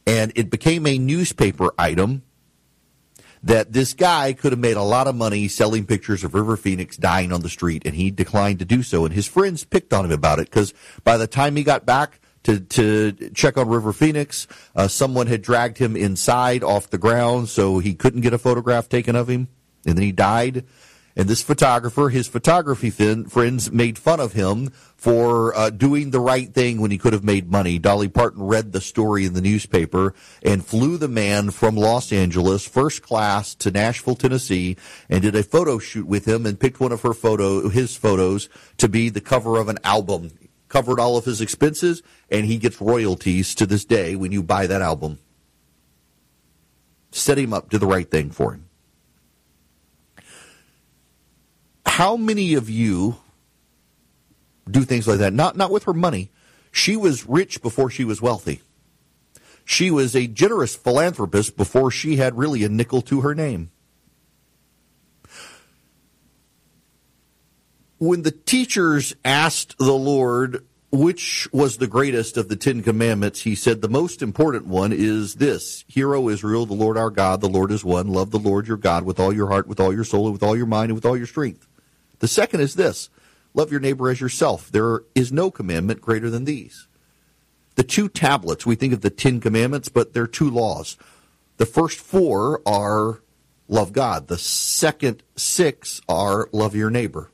And it became a newspaper item that this guy could have made a lot of money selling pictures of River Phoenix dying on the street, and he declined to do so. And his friends picked on him about it because by the time he got back to check on River Phoenix, someone had dragged him inside off the ground, so he couldn't get a photograph taken of him, and then he died. And this photographer, his photography friends made fun of him for doing the right thing when he could have made money. Dolly Parton read the story in the newspaper and flew the man from Los Angeles, first class, to Nashville, Tennessee, and did a photo shoot with him and picked one of his photos to be the cover of an album. Covered all of his expenses, and he gets royalties to this day when you buy that album. Set him up, do the right thing for him. How many of you do things like that? Not with her money. She was rich before she was wealthy. She was a generous philanthropist before she had really a nickel to her name. When the teachers asked the Lord which was the greatest of the 10 Commandments, he said the most important one is this: Hear, O Israel, the Lord our God, the Lord is one. Love the Lord your God with all your heart, with all your soul, and with all your mind, and with all your strength. The second is this: love your neighbor as yourself. There is no commandment greater than these. The 2 tablets, we think of the 10 Commandments, but they're 2 laws. The first 4 are love God. The second 6 are love your neighbor.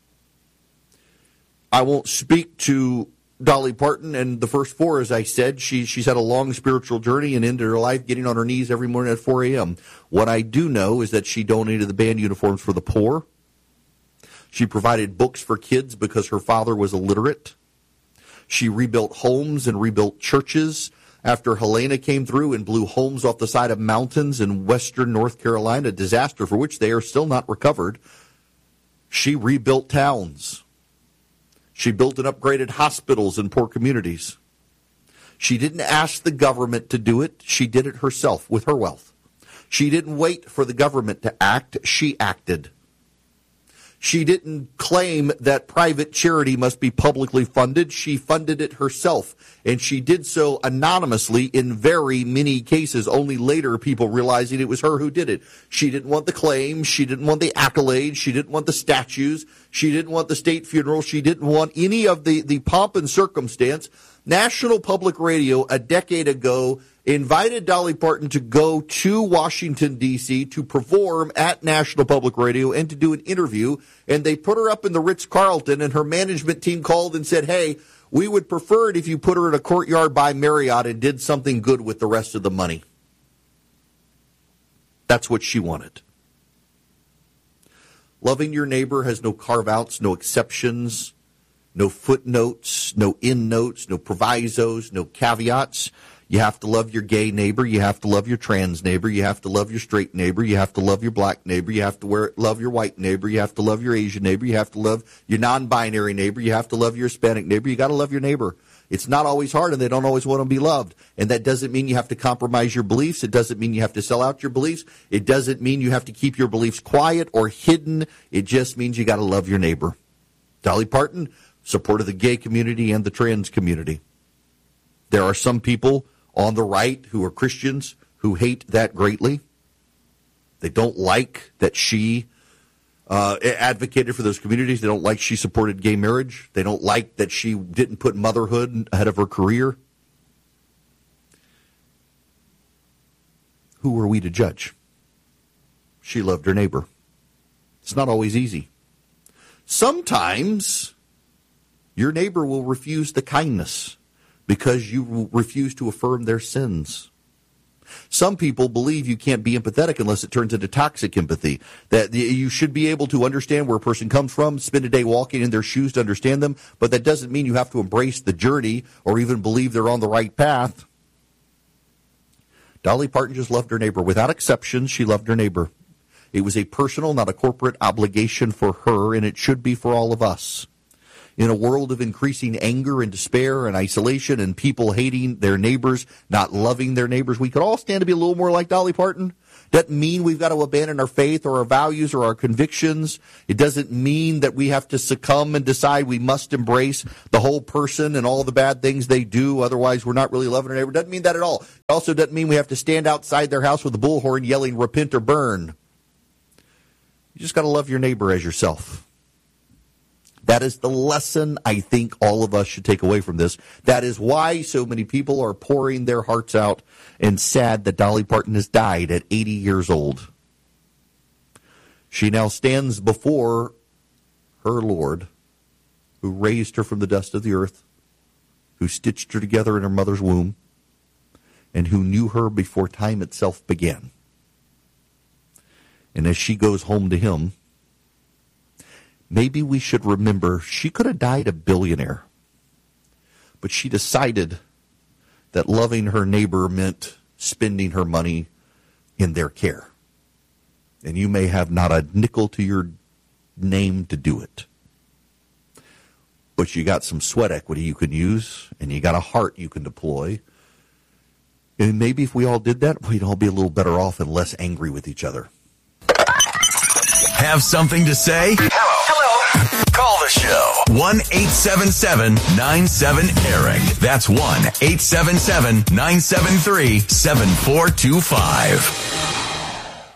I won't speak to Dolly Parton and the first 4, as I said. She's had a long spiritual journey and ended her life getting on her knees every morning at 4 a.m. What I do know is that she donated the band uniforms for the poor. She provided books for kids because her father was illiterate. She rebuilt homes and rebuilt churches after Helena came through and blew homes off the side of mountains in western North Carolina, a disaster for which they are still not recovered. She rebuilt towns. She built and upgraded hospitals in poor communities. She didn't ask the government to do it. She did it herself with her wealth. She didn't wait for the government to act. She acted. She didn't claim that private charity must be publicly funded. She funded it herself, and she did so anonymously in very many cases, only later people realizing it was her who did it. She didn't want the claims. She didn't want the accolades. She didn't want the statues. She didn't want the state funeral. She didn't want any of the pomp and circumstance. National Public Radio a decade ago invited Dolly Parton to go to Washington, D.C. to perform at National Public Radio and to do an interview. And they put her up in the Ritz-Carlton, and her management team called and said, hey, we would prefer it if you put her in a Courtyard by Marriott and did something good with the rest of the money. That's what she wanted. Loving your neighbor has no carve-outs, no exceptions, no footnotes, no endnotes, no provisos, no caveats. You have to love your gay neighbor. You have to love your trans neighbor. You have to love your straight neighbor. You have to love your black neighbor. You have to love your white neighbor. You have to love your Asian neighbor. You have to love your non-binary neighbor. You have to love your Hispanic neighbor. You got to love your neighbor. It's not always hard, and they don't always want to be loved. And that doesn't mean you have to compromise your beliefs. It doesn't mean you have to sell out your beliefs. It doesn't mean you have to keep your beliefs quiet or hidden. It just means you got to love your neighbor. Dolly Parton supported the gay community and the trans community. There are some people on the right who are Christians who hate that greatly. They don't like that she advocated for those communities. They don't like she supported gay marriage. They don't like that she didn't put motherhood ahead of her career. Who are we to judge? She loved her neighbor. It's not always easy. Sometimes your neighbor will refuse the kindness because you refuse to affirm their sins. Some people believe you can't be empathetic unless it turns into toxic empathy, that you should be able to understand where a person comes from, spend a day walking in their shoes to understand them, but that doesn't mean you have to embrace the journey or even believe they're on the right path. Dolly Parton just loved her neighbor. Without exception, she loved her neighbor. It was a personal, not a corporate obligation for her, and it should be for all of us. in a world of increasing anger and despair and isolation and people hating their neighbors, not loving their neighbors, we could all stand to be a little more like Dolly Parton. Doesn't mean we've got to abandon our faith or our values or our convictions. It doesn't mean that we have to succumb and decide we must embrace the whole person and all the bad things they do. Otherwise, we're not really loving our neighbor. Doesn't mean that at all. It also doesn't mean we have to stand outside their house with a bullhorn yelling, repent or burn. You just got to love your neighbor as yourself. That is the lesson I think all of us should take away from this. That is why so many people are pouring their hearts out and sad that Dolly Parton has died at 80 years old. She now stands before her Lord, who raised her from the dust of the earth, who stitched her together in her mother's womb, and who knew her before time itself began. And as she goes home to him, maybe we should remember she could have died a billionaire, but she decided that loving her neighbor meant spending her money in their care. And you may have not a nickel to your name to do it, but you got some sweat equity you can use, and you got a heart you can deploy. And maybe if we all did that, we'd all be a little better off and less angry with each other. Have something to say? Hello. Call the show. 1-877-97-ERIC. That's 1-877-973-7425.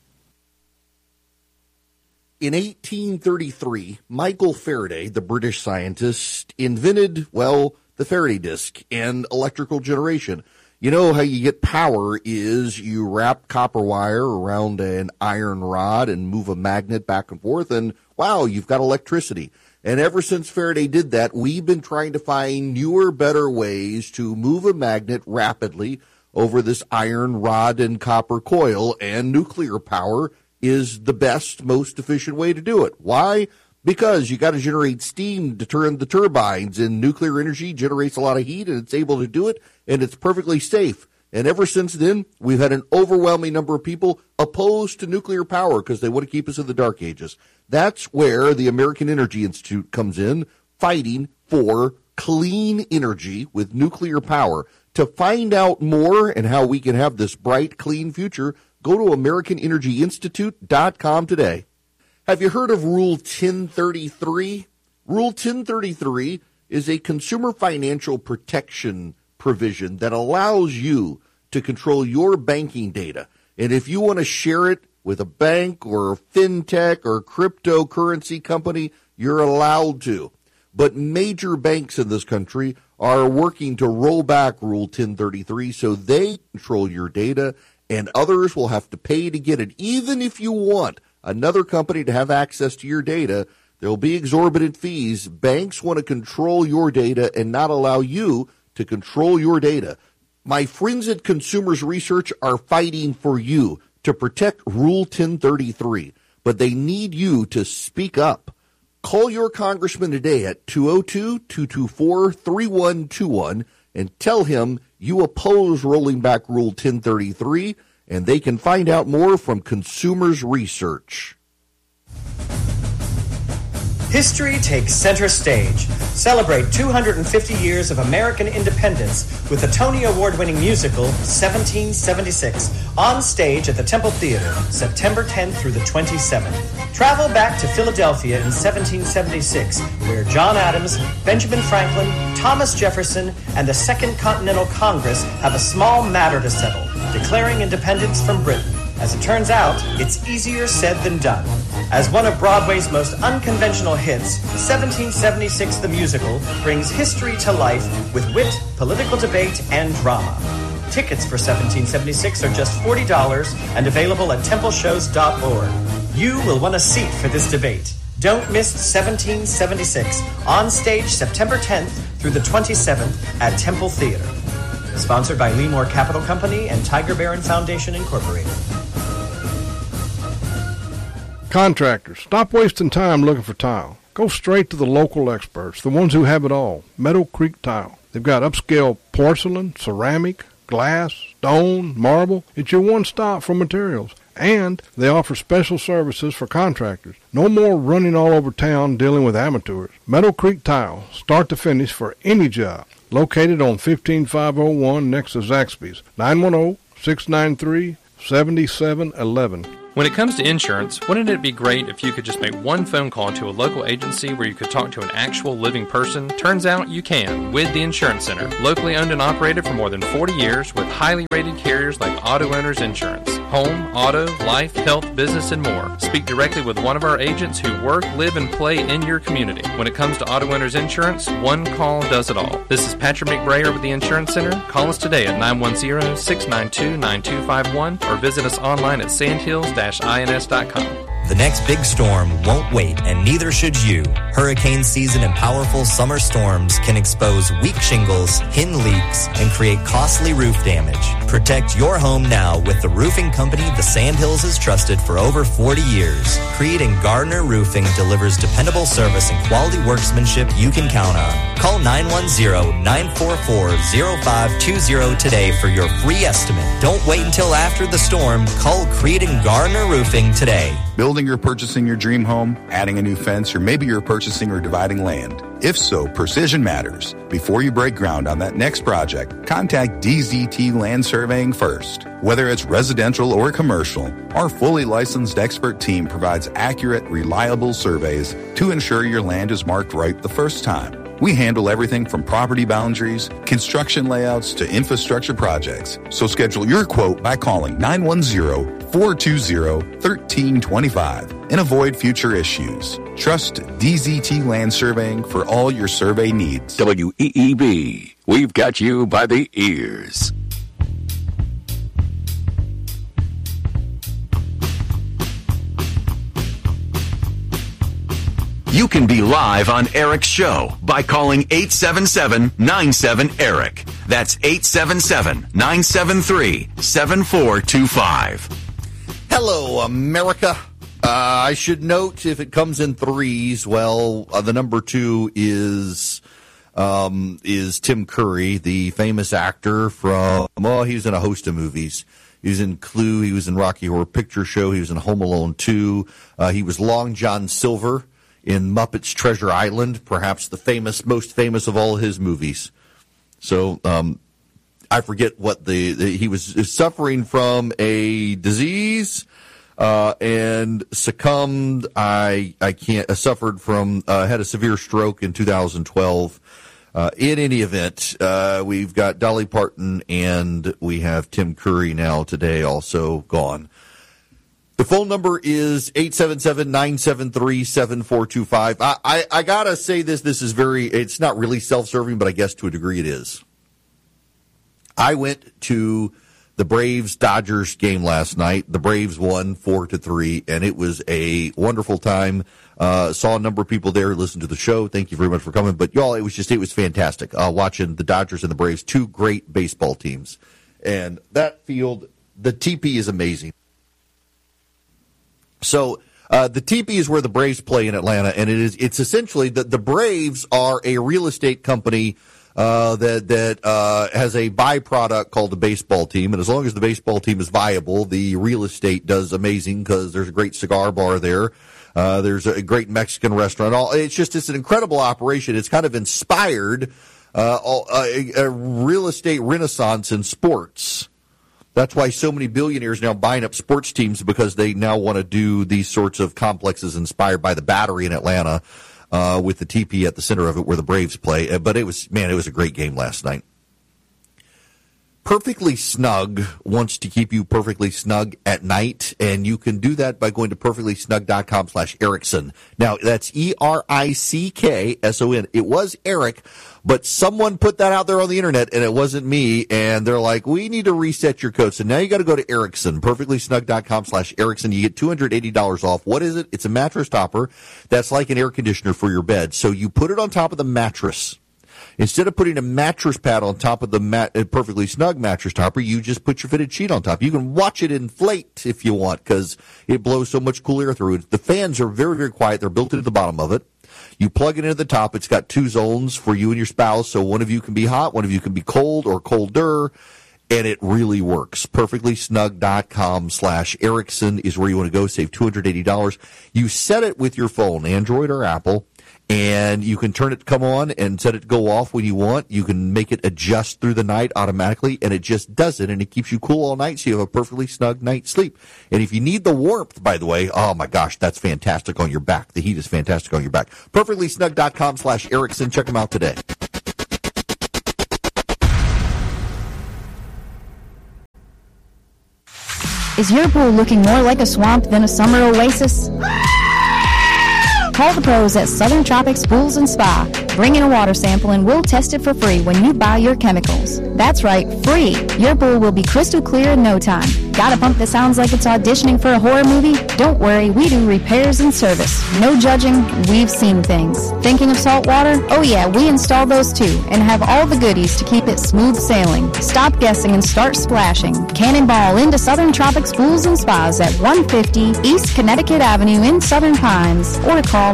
In 1833, Michael Faraday, the British scientist, invented, the Faraday disk and electrical generation. You know how you get power is you wrap copper wire around an iron rod and move a magnet back and forth, and wow, you've got electricity. And ever since Faraday did that, we've been trying to find newer, better ways to move a magnet rapidly over this iron rod and copper coil, and nuclear power is the best, most efficient way to do it. Why? Because you got to generate steam to turn the turbines, and nuclear energy generates a lot of heat, and it's able to do it, and it's perfectly safe. And ever since then, we've had an overwhelming number of people opposed to nuclear power because they want to keep us in the dark ages. That's where the American Energy Institute comes in, fighting for clean energy with nuclear power. To find out more and how we can have this bright, clean future, go to AmericanEnergyInstitute.com today. Have you heard of Rule 1033? Rule 1033 is a consumer financial protection provision that allows you to control your banking data. And if you want to share it with a bank or a fintech or cryptocurrency company, you're allowed to. But major banks in this country are working to roll back Rule 1033 so they control your data, and others will have to pay to get it. Even if you want another company to have access to your data, there will be exorbitant fees. Banks want to control your data and not allow you to control your data. My friends at Consumers Research are fighting for you to protect Rule 1033, but they need you to speak up. Call your congressman today at 202-224-3121 and tell him you oppose rolling back Rule 1033, and they can find out more from Consumers Research. History takes center stage. Celebrate 250 years of American independence with the Tony Award-winning musical 1776 on stage at the Temple Theater, September 10th through the 27th. Travel back to Philadelphia in 1776, where John Adams, Benjamin Franklin, Thomas Jefferson, and the Second Continental Congress have a small matter to settle, declaring independence from Britain. As it turns out, it's easier said than done. As one of Broadway's most unconventional hits, 1776 the Musical brings history to life with wit, political debate, and drama. Tickets for 1776 are just $40 and available at templeshows.org. You will want a seat for this debate. Don't miss 1776 on stage September 10th through the 27th at Temple Theater. Sponsored by Leemore Capital Company and Tiger Barron Foundation, Incorporated. Contractors, stop wasting time looking for tile. Go straight to the local experts, the ones who have it all. Meadow Creek Tile. They've got upscale porcelain, ceramic, glass, stone, marble. It's your one stop for materials. And they offer special services for contractors. No more running all over town dealing with amateurs. Meadow Creek Tile, start to finish for any job. Located on 15501 next to Zaxby's. 910-693-7711. When it comes to insurance, wouldn't it be great if you could just make one phone call to a local agency where you could talk to an actual living person? Turns out you can with the Insurance Center. Locally owned and operated for more than 40 years with highly rated carriers like Auto Owners Insurance. Home, auto, life, health, business, and more. Speak directly with one of our agents who work, live, and play in your community. When it comes to Auto Owners Insurance, one call does it all. This is Patrick McBrayer with the Insurance Center. Call us today at 910-692-9251 or visit us online at sandhills-ins.com. The next big storm won't wait, and neither should you. Hurricane season and powerful summer storms can expose weak shingles, hin leaks, and create costly roof damage. Protect your home now with the roofing company the Sandhills has trusted for over 40 years. Creed and Gardner Roofing delivers dependable service and quality workmanship you can count on. Call 910-944-0520 today for your free estimate. Don't wait until after the storm. Call Creed and Gardner Roofing today. Building or purchasing your dream home, adding a new fence, or maybe you're purchasing or dividing land. If so, precision matters. Before you break ground on that next project, contact DZT Land Surveying first. Whether it's residential or commercial, our fully licensed expert team provides accurate, reliable surveys to ensure your land is marked right the first time. We handle everything from property boundaries, construction layouts, to infrastructure projects. So schedule your quote by calling 910-420-1325 and avoid future issues. Trust DZT Land Surveying for all your survey needs. WEEB, we've got you by the ears. You can be live on Eric's show by calling 877-97-ERIC. That's 877-973-7425. Hello, America. I should note, if it comes in threes, well, the number 2 is Tim Curry, the famous actor from, he was in a host of movies. He was in Clue. He was in Rocky Horror Picture Show. He was in Home Alone 2. He was Long John Silver in Muppets Treasure Island, perhaps the most famous of all his movies. So I forget what he was suffering from a disease and succumbed. Suffered from had a severe stroke in 2012. In any event, we've got Dolly Parton and we have Tim Curry now today also gone. The phone number is 877-973-7425. I gotta say this is it's not really self-serving, but I guess to a degree it is. I went to the Braves-Dodgers game last night. The Braves won 4-3, and it was a wonderful time. Saw a number of people there, listened to the show. Thank you very much for coming. But y'all, it was fantastic, watching the Dodgers and the Braves, two great baseball teams. And that field, the TP is amazing. So the TP is where the Braves play in Atlanta, and it's essentially the Braves are a real estate company that has a byproduct called the baseball team, and as long as the baseball team is viable, the real estate does amazing because there's a great cigar bar there. There's a great Mexican restaurant. It's an incredible operation. It's kind of inspired a real estate renaissance in sports. That's why so many billionaires now buying up sports teams, because they now want to do these sorts of complexes inspired by the Battery in Atlanta, with the TP at the center of it where the Braves play. But it was a great game last night. Perfectly Snug wants to keep you perfectly snug at night, and you can do that by going to perfectlysnug.com/Erickson. Now, that's ERICKSON. It was Eric, but someone put that out there on the internet, and it wasn't me, and they're like, we need to reset your code. So now you got to go to Erickson, perfectlysnug.com/Erickson. You get $280 off. What is it? It's a mattress topper that's like an air conditioner for your bed. So you put it on top of the mattress. Instead of putting a mattress pad on top of the Perfectly Snug mattress topper, you just put your fitted sheet on top. You can watch it inflate if you want, because it blows so much cool air through it. The fans are very, very quiet. They're built into the bottom of it. You plug it into the top. It's got two zones for you and your spouse, so one of you can be hot, one of you can be cold or colder. And it really works. PerfectlySnug.com/Erickson is where you want to go. Save $280. You set it with your phone, Android or Apple, and you can turn it to come on and set it to go off when you want. You can make it adjust through the night automatically, and it just does it, and it keeps you cool all night, so you have a perfectly snug night's sleep. And if you need the warmth, by the way, oh my gosh, that's fantastic on your back. The heat is fantastic on your back. PerfectlySnug.com/Erickson. Check them out today. Is your pool looking more like a swamp than a summer oasis? Call the pros at Southern Tropics Pools and Spa. Bring in a water sample and we'll test it for free when you buy your chemicals. That's right, free. Your pool will be crystal clear in no time. Got a pump that sounds like it's auditioning for a horror movie? Don't worry, we do repairs and service. No judging, we've seen things. Thinking of salt water? Oh yeah, we install those too and have all the goodies to keep it smooth sailing. Stop guessing and start splashing. Cannonball into Southern Tropics Pools and Spas at 150 East Connecticut Avenue in Southern Pines, or call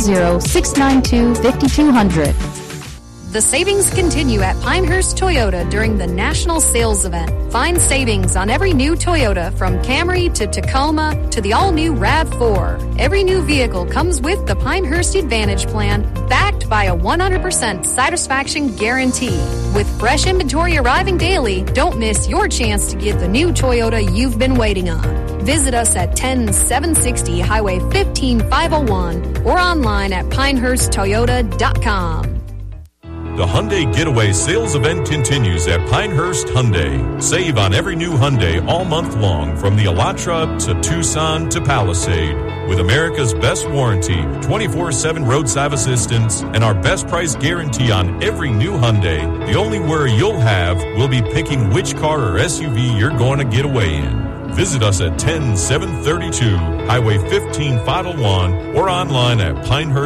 910-692-5200. The savings continue at Pinehurst Toyota during the National Sales Event. Find savings on every new Toyota, from Camry to Tacoma to the all-new RAV4. Every new vehicle comes with the Pinehurst Advantage Plan, backed by a 100% satisfaction guarantee. With fresh inventory arriving daily, don't miss your chance to get the new Toyota you've been waiting on. Visit us at 10760 Highway 15501 or online at pinehursttoyota.com. The Hyundai Getaway sales event continues at Pinehurst Hyundai. Save on every new Hyundai all month long, from the Elantra to Tucson to Palisade. With America's best warranty, 24/7 roadside assistance, and our best price guarantee on every new Hyundai, the only worry you'll have will be picking which car or SUV you're going to get away in. Visit us at 10732 Highway 15501 or online at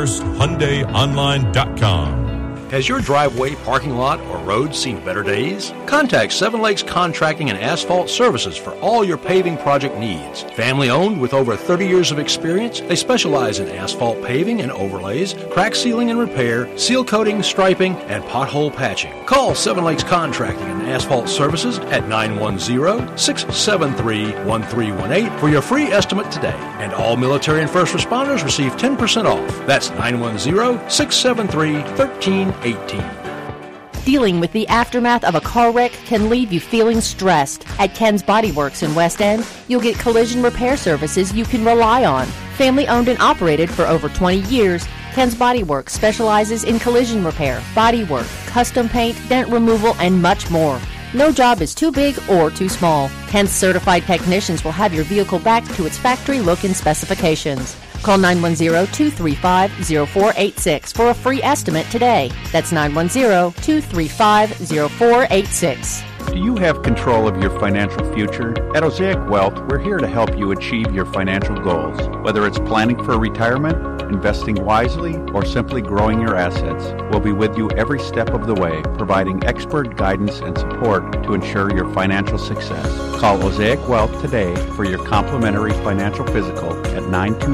PinehurstHyundaiOnline.com. Has your driveway, parking lot, or road seen better days? Contact Seven Lakes Contracting and Asphalt Services for all your paving project needs. Family owned with over 30 years of experience, they specialize in asphalt paving and overlays, crack sealing and repair, seal coating, striping, and pothole patching. Call Seven Lakes Contracting and Asphalt Services at 910-673-1318 for your free estimate today. And all military and first responders receive 10% off. That's 910-673-1318. Dealing with the aftermath of a car wreck can leave you feeling stressed. At Ken's Body Works in West End, you'll get collision repair services you can rely on. Family owned and operated for over 20 years, Ken's Body Works specializes in collision repair, body work, custom paint, dent removal, and much more. No job is too big or too small. Ken's certified technicians will have your vehicle back to its factory look and specifications. Call 910-235-0486 for a free estimate today. That's 910-235-0486. Do you have control of your financial future? At Osaic Wealth, we're here to help you achieve your financial goals. Whether it's planning for retirement, investing wisely, or simply growing your assets, we'll be with you every step of the way, providing expert guidance and support to ensure your financial success. Call Osaic Wealth today for your complimentary financial physical at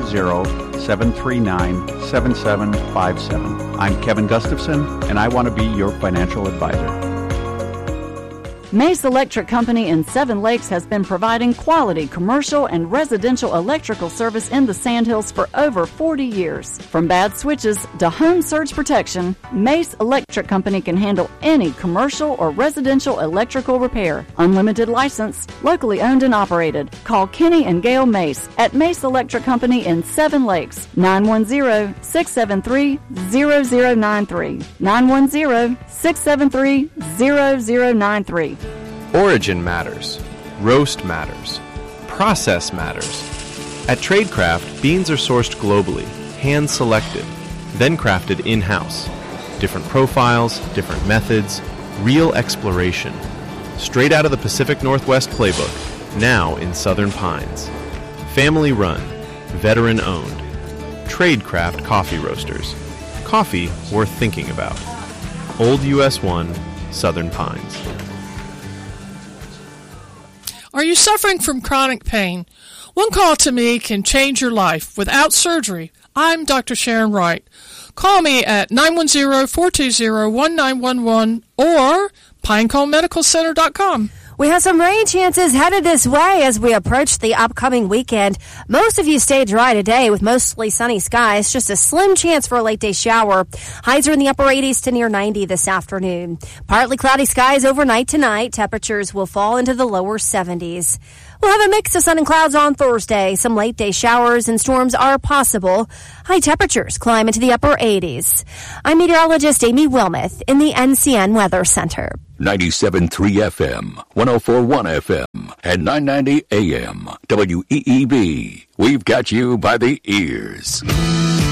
920-739-7757. I'm Kevin Gustafson, and I want to be your financial advisor. Mace Electric Company in Seven Lakes has been providing quality commercial and residential electrical service in the Sandhills for over 40 years. From bad switches to home surge protection, Mace Electric Company can handle any commercial or residential electrical repair. Unlimited license, locally owned and operated. Call Kenny and Gail Mace at Mace Electric Company in Seven Lakes, 910-673-0093. 910-673-0093. Origin matters. Roast matters. Process matters. At Tradecraft, beans are sourced globally, hand-selected, then crafted in-house. Different profiles, different methods, real exploration. Straight out of the Pacific Northwest playbook, now in Southern Pines. Family-run, veteran-owned. Tradecraft Coffee Roasters. Coffee worth thinking about. Old US 1, Southern Pines. Are you suffering from chronic pain? One call to me can change your life without surgery. I'm Dr. Sharon Wright. Call me at 910-420-1911 or PineConeMedicalCenter.com. We have some rain chances headed this way as we approach the upcoming weekend. Most of you stay dry today with mostly sunny skies. Just a slim chance for a late day shower. Highs are in the upper 80s to near 90 this afternoon. Partly cloudy skies overnight tonight. Temperatures will fall into the lower 70s. We'll have a mix of sun and clouds on Thursday. Some late day showers and storms are possible. High temperatures climb into the upper 80s. I'm meteorologist Amy Wilmoth in the NCN Weather Center. 97.3 FM, 104.1 FM, and 990 AM. WEEB. We've got you by the ears.